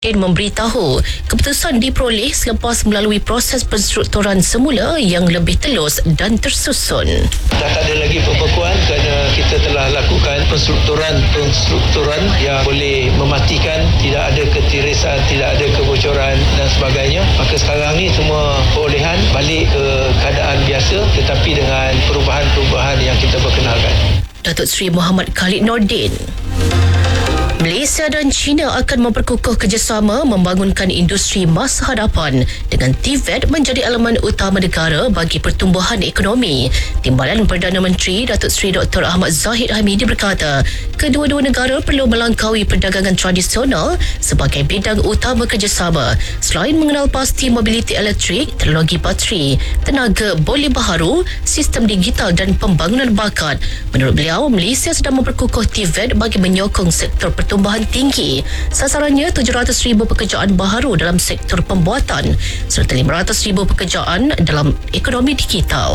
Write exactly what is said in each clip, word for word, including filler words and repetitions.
Nordin memberitahu keputusan diperoleh selepas melalui proses penstrukturan semula yang lebih telus dan tersusun. Dah tak ada lagi pembekuan kerana kita telah lakukan penstrukturan-penstrukturan yang boleh memastikan tidak ada ketirisan, tidak ada kebocoran dan sebagainya. Maka sekarang ni semua perolehan balik ke keadaan biasa tetapi dengan perubahan-perubahan yang kita perkenalkan. Datuk Seri Muhammad Khalid Nordin. Malaysia dan China akan memperkukuh kerjasama membangunkan industri masa hadapan dengan T V E D menjadi elemen utama negara bagi pertumbuhan ekonomi. Timbalan Perdana Menteri Datuk Seri Doktor Ahmad Zahid Hamidi berkata, kedua-dua negara perlu melangkaui perdagangan tradisional sebagai bidang utama kerjasama selain mengenal pasti mobiliti elektrik, teknologi bateri, tenaga boleh baharu, sistem digital dan pembangunan bakat. Menurut beliau, Malaysia sedang memperkukuh T V E D bagi menyokong sektor pertumbuhan pertumbuhan tinggi. Sasarannya tujuh ratus ribu pekerjaan baharu dalam sektor pembuatan serta lima ratus ribu pekerjaan dalam ekonomi digital.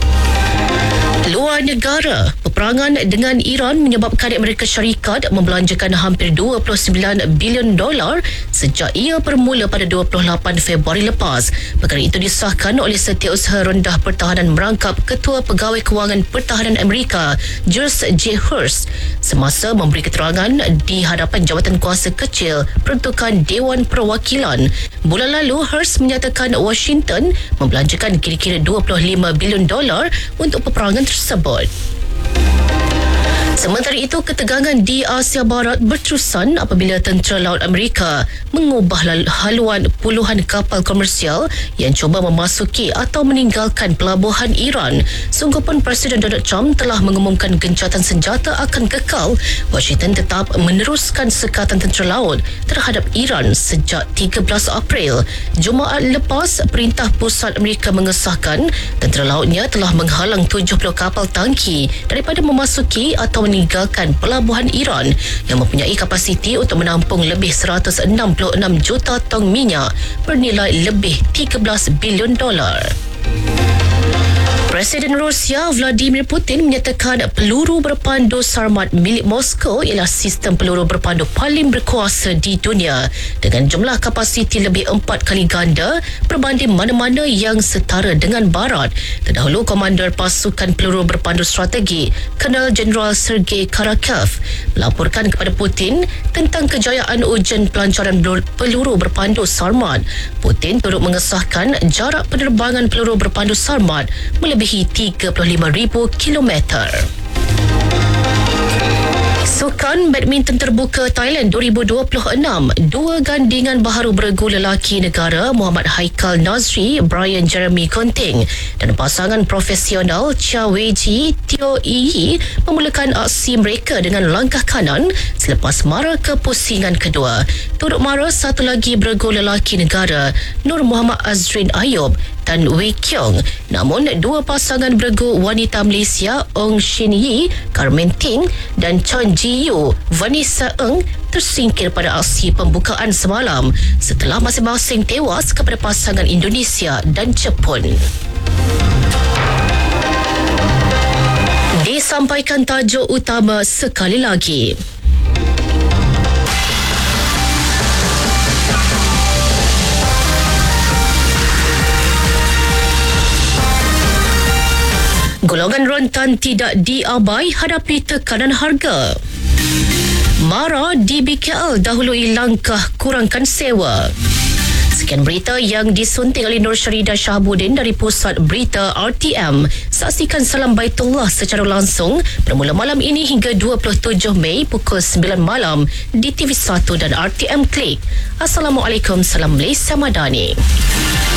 Luar negara, peperangan dengan Iran menyebabkan Amerika Syarikat membelanjakan hampir dua puluh sembilan bilion dolar sejak ia bermula pada dua puluh lapan Februari lepas. Perkara itu disahkan oleh Setiausaha Rendah Pertahanan merangkap Ketua Pegawai Kewangan Pertahanan Amerika, George J. Hurst, semasa memberi keterangan di hadapan Jawatan Kuasa Kecil Peruntukan Dewan Perwakilan. Bulan lalu, Hurst menyatakan Washington membelanjakan kira-kira dua puluh lima bilion dolar untuk peperangan tersebut. Sementara itu, ketegangan di Asia Barat berterusan apabila tentera laut Amerika mengubah haluan puluhan kapal komersial yang cuba memasuki atau meninggalkan pelabuhan Iran. Sungguh pun Presiden Donald Trump telah mengumumkan gencatan senjata akan kekal. Washington tetap meneruskan sekatan tentera laut terhadap Iran sejak tiga belas April. Jumaat lepas, Perintah Pusat Amerika mengesahkan tentera lautnya telah menghalang tujuh puluh kapal tangki daripada memasuki atau meninggalkan pelabuhan Iran yang mempunyai kapasiti untuk menampung lebih seratus enam puluh enam juta tong minyak bernilai lebih tiga belas bilion dolar. Presiden Rusia Vladimir Putin menyatakan peluru berpandu Sarmat milik Moskow ialah sistem peluru berpandu paling berkuasa di dunia dengan jumlah kapasiti lebih empat kali ganda berbanding mana-mana yang setara dengan Barat. Terdahulu, Komander Pasukan Peluru Berpandu Strategi, Kolonel Jeneral Sergei Karakev, melaporkan kepada Putin tentang kejayaan ujian pelancaran peluru berpandu Sarmat. Putin turut mengesahkan jarak penerbangan peluru berpandu Sarmat melebihi tiga puluh lima ribu kilometer. Sukan Badminton Terbuka Thailand dua ribu dua puluh enam, dua gandingan baharu beregu lelaki negara Muhammad Haikal Nazri, Brian Jeremy Konting dan pasangan profesional Chia Wei-ji, Teo Yi memulakan aksi mereka dengan langkah kanan selepas mara kepusingan kedua. Turut mara satu lagi beregu lelaki negara Nur Muhammad Azrin Ayub dan Wei Kiong. Namun, dua pasangan beregu wanita Malaysia Ong Shin Yi, Carmen Ting dan Chan Ji Yu, Vanessa Eng tersingkir pada aksi pembukaan semalam setelah masing-masing tewas kepada pasangan Indonesia dan Jepun. Disampaikan tajuk utama sekali lagi. Golongan rentan tidak diabai hadapi tekanan harga. Mara di B K L dahului langkah kurangkan sewa. Sekian berita yang disunting oleh Nur Syaridah Shahabuddin dari Pusat Berita R T M. Saksikan Salam Baitullah secara langsung bermula malam ini hingga dua puluh tujuh Mei pukul sembilan malam di T V satu dan R T M Klik. Assalamualaikum, salam Malaysia Madani.